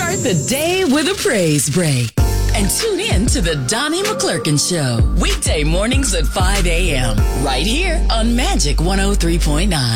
Start the day with a praise break. And tune in to the Donnie McClurkin Show. Weekday mornings at 5 a.m. Right here on Magic 103.9.